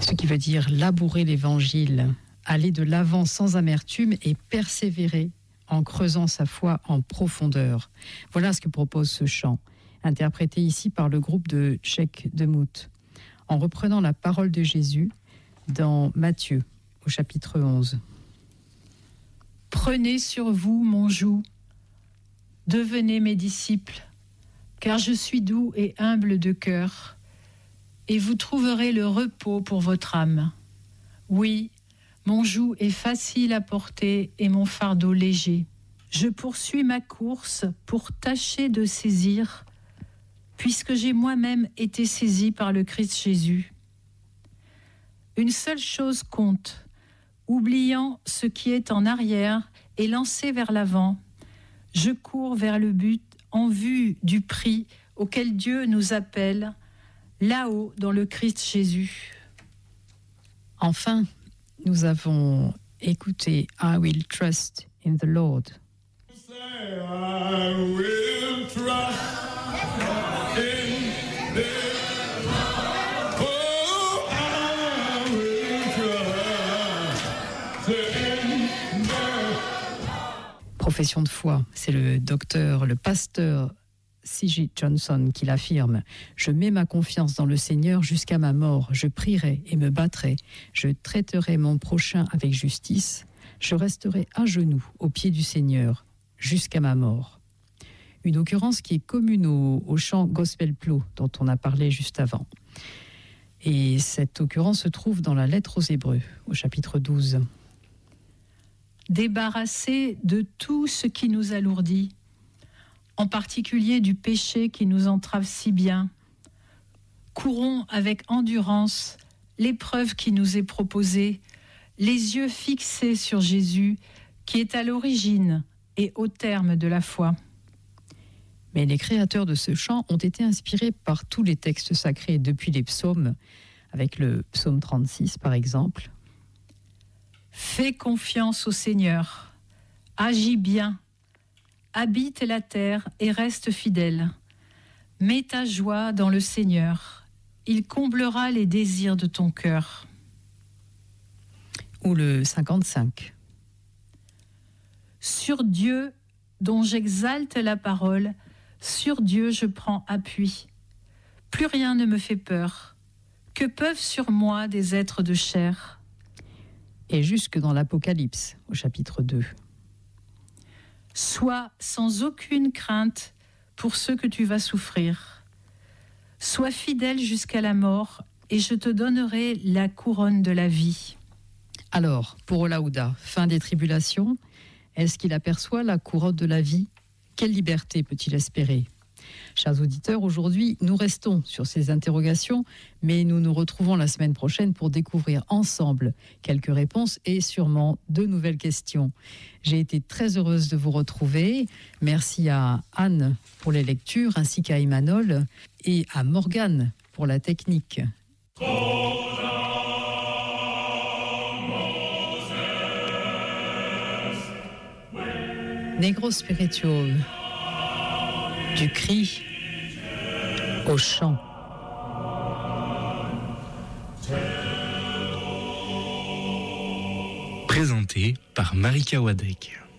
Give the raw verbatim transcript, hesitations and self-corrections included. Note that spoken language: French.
Ce qui veut dire labourer l'évangile, aller de l'avant sans amertume et persévérer en creusant sa foi en profondeur. Voilà ce que propose ce chant, interprété ici par le groupe de Tchèque de Mout, en reprenant la parole de Jésus dans Matthieu, au chapitre onze. Prenez sur vous mon joug, devenez mes disciples, car je suis doux et humble de cœur, et vous trouverez le repos pour votre âme. Oui, mon joug est facile à porter et mon fardeau léger. Je poursuis ma course pour tâcher de saisir, puisque j'ai moi-même été saisi par le Christ Jésus. Une seule chose compte, oubliant ce qui est en arrière et lancé vers l'avant, je cours vers le but en vue du prix auquel Dieu nous appelle, là-haut dans le Christ Jésus. Enfin, nous avons écouté I Will Trust in the Lord. I will trust in the Oh, I will trust in the Profession de foi, c'est le docteur, le pasteur C J Johnson qui l'affirme. Je mets ma confiance dans le Seigneur jusqu'à ma mort. Je prierai et me battrai. Je traiterai mon prochain avec justice. Je resterai à genoux au pied du Seigneur jusqu'à ma mort. Une occurrence qui est commune au, au chant Gospel Plow dont on a parlé juste avant. Et cette occurrence se trouve dans la lettre aux Hébreux, au chapitre douze. Débarrassés de tout ce qui nous alourdit, en particulier du péché qui nous entrave si bien, courons avec endurance l'épreuve qui nous est proposée, les yeux fixés sur Jésus, qui est à l'origine et au terme de la foi. Mais les créateurs de ce chant ont été inspirés par tous les textes sacrés depuis les psaumes, avec le psaume trente-six par exemple. Fais confiance au Seigneur, agis bien, habite la terre et reste fidèle. Mets ta joie dans le Seigneur, il comblera les désirs de ton cœur. Ou le cinquante-cinq. Sur Dieu, dont j'exalte la parole, sur Dieu je prends appui. Plus rien ne me fait peur. Que peuvent sur moi des êtres de chair ? Et jusque dans l'Apocalypse, au chapitre deux. Sois sans aucune crainte pour ce que tu vas souffrir. Sois fidèle jusqu'à la mort, et je te donnerai la couronne de la vie. Alors, pour Olaouda, fin des tribulations, est-ce qu'il aperçoit la couronne de la vie ? Quelle liberté peut-il espérer ? Chers auditeurs, aujourd'hui, nous restons sur ces interrogations, mais nous nous retrouvons la semaine prochaine pour découvrir ensemble quelques réponses et sûrement de nouvelles questions. J'ai été très heureuse de vous retrouver. Merci à Anne pour les lectures, ainsi qu'à Emmanuel et à Morgane pour la technique. Negro Spiritual, du cri au chant. Présenté par Marika Wadek.